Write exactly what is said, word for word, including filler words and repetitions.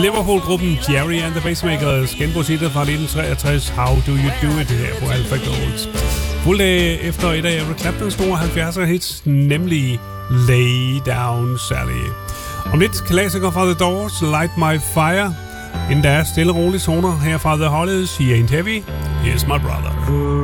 Liverpool-gruppen Jerry and the Pacemakers genbrugshitter fra nitten treogtres, How Do You Do It, her på Alpha Gold. Fuldt efter et af Eric Claptons store halvfjerdser hits, nemlig Lay Down Sally. Om lidt klassiker fra The Doors, Light My Fire. Inden der er stille og rolige toner her fra The Hollies, He Ain't Heavy, Here's My Brother.